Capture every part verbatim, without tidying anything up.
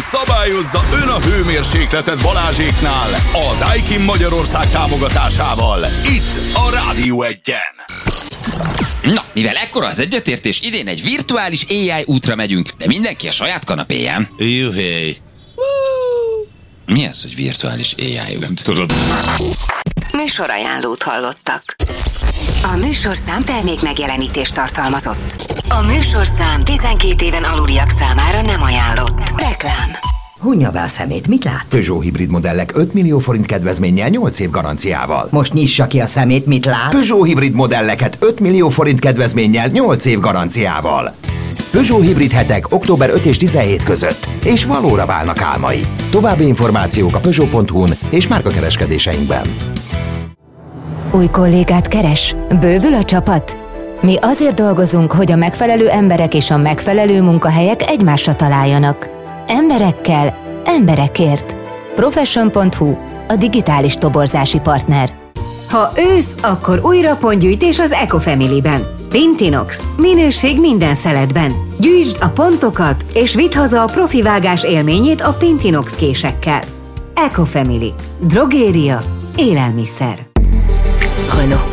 szabályozza ön a hőmérsékletet Balázséknál a Daikin Magyarország támogatásával. Itt a Rádió Egyen. Na, mivel ekkora az egyetértés, idén egy virtuális á i útra megyünk, de mindenki a saját kanapéján. Juhé. Mi az, hogy virtuális á i út? Nem tudod. Műsorajánlót hallottak. A műsorszám termék megjelenítést tartalmazott. A műsorszám tizenkét éven aluliak számára nem ajánlott. Reklám. Hunja be a szemét, mit lát? Peugeot hibrid modellek öt millió forint kedvezménnyel nyolc év garanciával. Most nyissa ki a szemét, mit lát? Peugeot hibrid modelleket öt millió forint kedvezménnyel nyolc év garanciával. Peugeot hibrid hetek október ötödike és tizenhetedike között, és valóra válnak álmai. További információk a peugeot pont hu-n és márkakereskedéseinkben. Új kollégát keres? Bővül a csapat? Mi azért dolgozunk, hogy a megfelelő emberek és a megfelelő munkahelyek egymásra találjanak. Emberekkel, emberekért. Profession pont hu, a digitális toborzási partner. Ha ősz, akkor újra pontgyűjtés az Ecofamily-ben. Pintinox. Minőség minden szeletben. Gyűjtsd a pontokat, és vidd haza a profi vágás élményét a Pintinox késekkel. Ecofamily. Drogéria. Élelmiszer. Renault.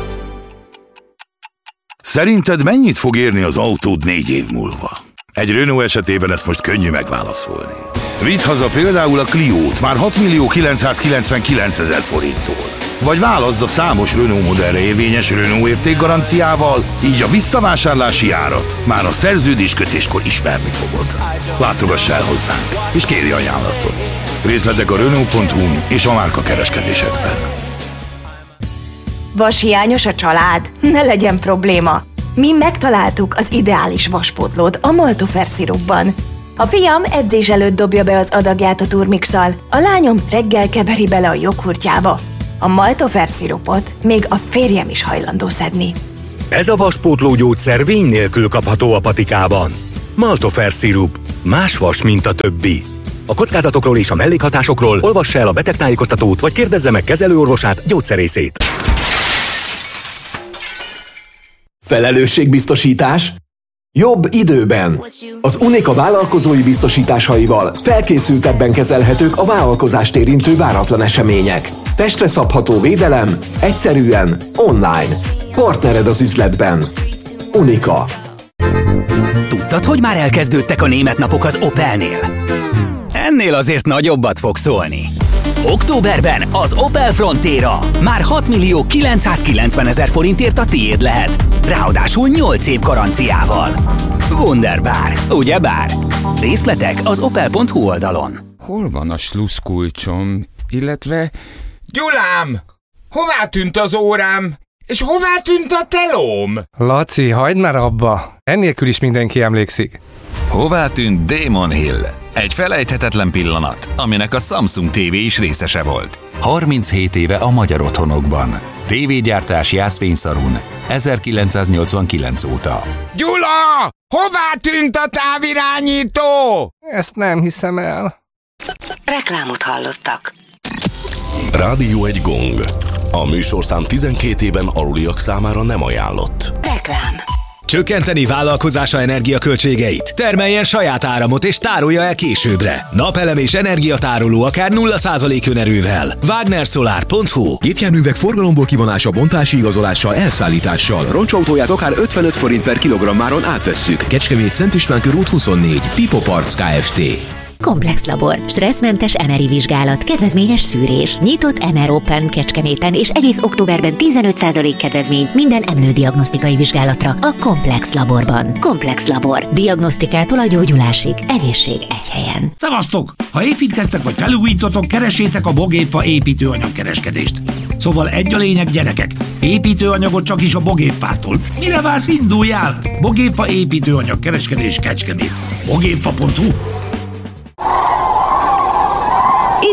Szerinted mennyit fog érni az autód négy év múlva? Egy Renault esetében ezt most könnyű megválaszolni. Vidd haza például a Cliót már hat millió kilencszázkilencvenkilencezer forinttól. Vagy válaszd a számos Renault modellre érvényes Renault értékgaranciával, így a visszavásárlási árat már a szerződéskötéskor ismerni fogod. Látogass el hozzánk, és kérj ajánlatot. Részletek a Renault pont hu-n és a márkakereskedésekben. Vashiányos a család? Ne legyen probléma! Mi megtaláltuk az ideális vaspótlót a Maltofer szirupban. A fiam edzés előtt dobja be az adagját a turmixal, a lányom reggel keveri bele a joghurtjába. A Maltofer szirupot még a férjem is hajlandó szedni. Ez a vaspótló gyógyszer vény nélkül kapható a patikában. Maltofer szirup. Más vas, mint a többi. A kockázatokról és a mellékhatásokról olvassa el a betegtájékoztatót, vagy kérdezze meg kezelőorvosát, gyógyszerészét. Felelősségbiztosítás? Jobb időben. Az Unica vállalkozói biztosításaival felkészültebben kezelhetők a vállalkozást érintő váratlan események. Testre szabható védelem, egyszerűen, online. Partnered az üzletben. Unica. Tudtad, hogy már elkezdődtek a német napok az Opelnél? Ennél azért nagyobbat fog szólni. Októberben az Opel Frontera már hat millió kilencszázkilencvenezer forintért a tiéd lehet. Ráadásul nyolc év garanciával. Wunderbar, ugyebár? Részletek az opel pont hu oldalon. Hol van a sluszkulcsom, illetve... Gyulám! Hová tűnt az órám? És hová tűnt a telóm? Laci, hagyd már abba! Ennélkül is mindenki emlékszik. Hová tűnt Demon Hill? Egy felejthetetlen pillanat, aminek a Samsung té vé is részese volt. harminchét éve a magyar otthonokban. Tévégyártás Jászfényszarun, ezerkilencszáznyolcvankilenc óta. Gyula! Hová tűnt a távirányító? Ezt nem hiszem el. Reklámot hallottak. Rádió egy gong. A műsorszám tizenkét éven aluliak számára nem ajánlott. Reklám. Csökkenteni vállalkozása energiaköltségeit? Termeljen saját áramot és tárolja el későbbre. Napelem és energiatároló akár nulla százalék önerővel. wagner solar pont hu. Gépjárművek forgalomból kivonása, bontási igazolással, elszállítással. Roncsautóját akár ötvenöt forint per kilogrammáron átvesszük. Kecskemét Szent István körút huszonnégy. Pipo Parts Kft. Komplex Labor. Stresszmentes em er i vizsgálat, kedvezményes szűrés. Nyitott em er Open Kecskeméten és egész októberben tizenöt százalék kedvezmény minden emlődiagnosztikai vizsgálatra a Komplex Laborban. Komplex Labor. Diagnosztikától a gyógyulásig. Egészség egy helyen. Szevasztok! Ha építkeztek vagy felújítotok, keresétek a Bogépfa építőanyagkereskedést. Szóval egy a lényeg, gyerekek. Építőanyagot csak is a Bogépfától. Mire vársz, induljál? Bogépfa építőanyagkereskedés Kecskemét. Bogépfa pont hu.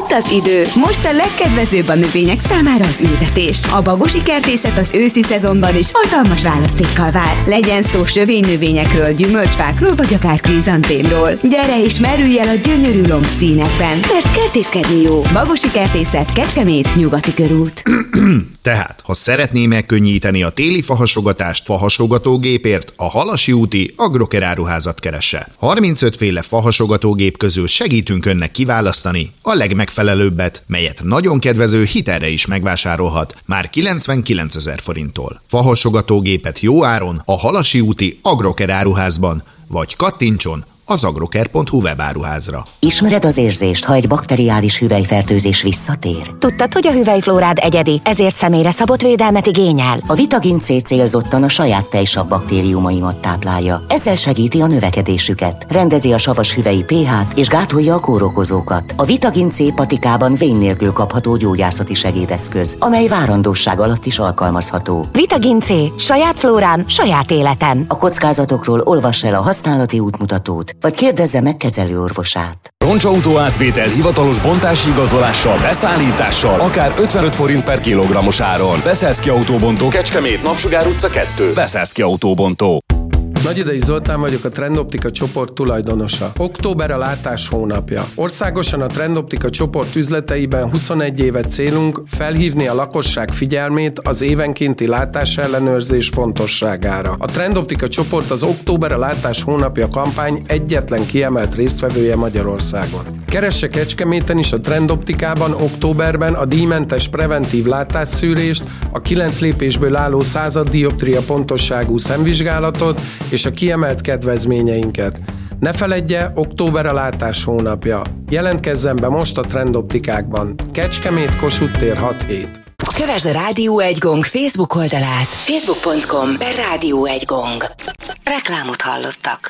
Itt az idő. Most a legkedvezőbb a növények számára az ültetés. A Bagosi Kertészet az őszi szezonban is hatalmas választékkal vár. Legyen szó sövénynövényekről, gyümölcsfákról vagy akár krizantémról. Gyere és merülj el a gyönyörű lombszínekben, mert kertészkedni jó. Bagosi Kertészet, Kecskemét, Nyugati körút. Tehát, ha szeretné megkönnyíteni a téli fahasogatást fahasogatógépért, a Halasi úti Agroker áruházat keresse. harmincöt féle fahasogatógép közül segítünk önnek kiválasztani a legmegfelelőbbet, melyet nagyon kedvező hitelre is megvásárolhat, már kilencvenkilencezer forinttól. Fahasogatógépet jó áron a Halasi úti Agroker áruházban, vagy kattintson az agroker pont hu webáruházra. Ismered az érzést, ha egy bakteriális hüvelyfertőzés visszatér? Tudtad, hogy a hüvelyflórád egyedi, ezért személyre szabott védelmet igényel? A Vitagin C célzottan a saját tejsav baktériumaimat táplálja. Ezzel segíti a növekedésüket, rendezi a savas hüvelyi pH-t és gátolja a kórokozókat. A Vitagin C patikában vén nélkül kapható gyógyászati segédeszköz, amely várandóság alatt is alkalmazható. Vitagin C. Saját flórám, saját életem. A kockázatokról olvass el a használati útmutatót, vagy kérdezze meg kezelőorvosát. Roncsautó átvétel hivatalos bontási igazolással, beszállítással, akár ötvenöt forint per kilogrammos áron. Beszélszki Autóbontó, Kecskemét, Napsugár utca kettő. Beszélszki Autóbontó. Nagyidei Zoltán vagyok, a Trendoptika csoport tulajdonosa. Október a látás hónapja. Országosan a Trendoptika csoport üzleteiben huszonegy éve célunk felhívni a lakosság figyelmét az évenkénti látásellenőrzés fontosságára. A Trendoptika csoport az Október a látás hónapja kampány egyetlen kiemelt résztvevője Magyarországon. Keresse Kecskeméten is a Trendoptikában októberben a díjmentes preventív látásszűrést, a kilenc lépésből álló század dioptria pontosságú szemvizsgálatot és a kiemelt kedvezményeinket. Ne feledje, október a látás hónapja. Jelentkezzen be most a Trendoptikákban. Kecskemét, Kossuth tér hat hét. Kövesd a Rádió egy Gong Facebook oldalát. facebook pont com per Rádió egy Gong. Reklámot hallottak.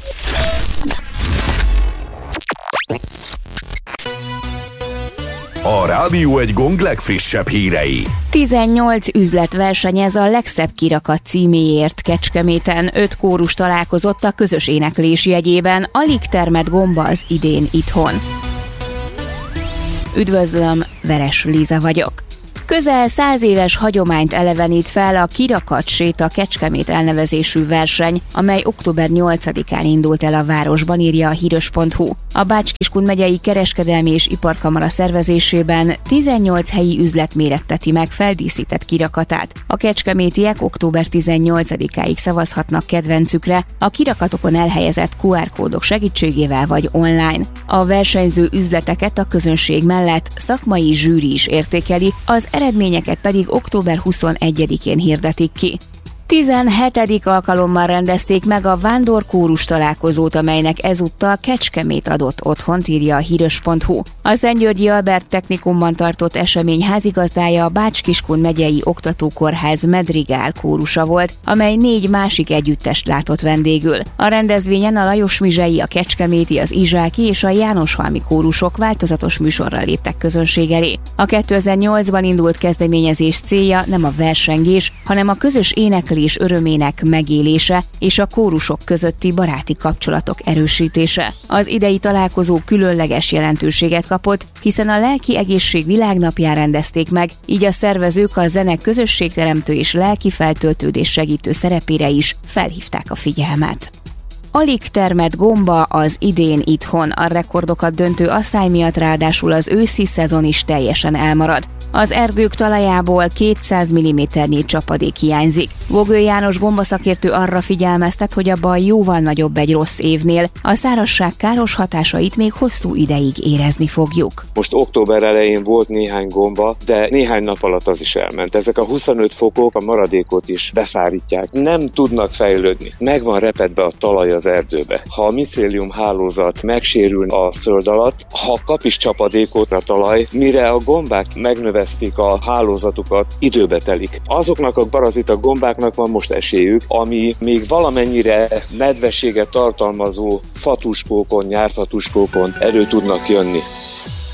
A Rádió egy Gong legfrissebb hírei. tizennyolc üzlet versenyez a legszebb kirakat címéért Kecskeméten. Öt kórus találkozott a közös éneklés jegyében. Alig termett gomba az idén itthon. Üdvözlöm, Veres Liza vagyok. Közel száz éves hagyományt elevenít fel a Kirakat séta Kecskemét elnevezésű verseny, amely október nyolcadikán indult el a városban, írja a híros pont hu. A Bács-Kiskun megyei kereskedelmi és iparkamara szervezésében tizennyolc helyi üzlet méretteti meg feldíszített kirakatát. A kecskemétiek október tizennyolcadikáig szavazhatnak kedvencükre a kirakatokon elhelyezett kú ár kódok segítségével vagy online. A versenyző üzleteket a közönség mellett szakmai zsűri is értékeli, az eredményeket pedig október huszonegyedikén hirdetik ki. tizenhetedik alkalommal rendezték meg a vándorkórus találkozót, amelynek ezúttal Kecskemét adott otthont, írja a híros pont hu. A Szentgyörgyi Albert Technikumban tartott esemény házigazdája a Bács-Kiskun megyei oktatókórház Medrigál kórusa volt, amely négy másik együttest látott vendégül. A rendezvényen a Lajos-Mizsei, a Kecskeméti, az Izsáki és a Jánoshalmi kórusok változatos műsorral léptek közönség elé. A kétezer-nyolcban indult kezdeményezés célja nem a versengés, hanem a közös éneklés örömének megélése és a kórusok közötti baráti kapcsolatok erősítése. Az idei találkozó különleges jelentőséget kapott, hiszen a lelki egészség világnapján rendezték meg, így a szervezők a zene közösségteremtő és lelki feltöltődés segítő szerepére is felhívták a figyelmet. Alig termett gomba az idén itthon, a rekordokat döntő asszály miatt ráadásul az őszi szezon is teljesen elmarad. Az erdők talajából kétszáz milliméternyi csapadék hiányzik. Vogő János gombaszakértő arra figyelmeztet, hogy a baj jóval nagyobb egy rossz évnél, a szárazság káros hatásait még hosszú ideig érezni fogjuk. Most október elején volt néhány gomba, de néhány nap alatt az is elment. Ezek a huszonöt fokok a maradékot is beszárítják. Nem tudnak fejlődni. Meg van repedve a talaj az erdőbe. Ha a micélium hálózat megsérül a föld alatt, ha kap is csapadékot a talaj, mire a gombák megnövesztik a hálózatukat, időbe telik. Azoknak a parazita gombáknak van most esélyük, ami még valamennyire nedvességet tartalmazó fatuskókon, nyárfatuskókon elő tudnak jönni.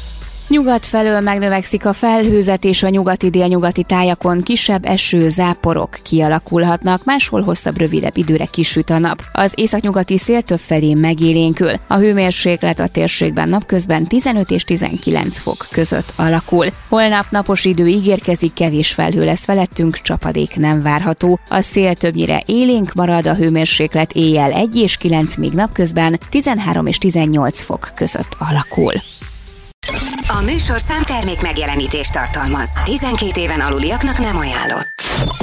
Nyugat felől megnövekszik a felhőzet, és a nyugati-délnyugati tájakon kisebb eső, záporok kialakulhatnak, máshol hosszabb, rövidebb időre kisüt a nap. Az északnyugati szél többfelé megélénkül. A hőmérséklet a térségben napközben tizenöt és tizenkilenc fok között alakul. Holnap napos idő ígérkezik, kevés felhő lesz felettünk, csapadék nem várható. A szél többnyire élénk marad, a hőmérséklet éjjel egy és kilenc, míg napközben tizenhárom és tizennyolc fok között alakul. A műsorszám termék megjelenítést tartalmaz. tizenkét éven aluliaknak nem ajánlott.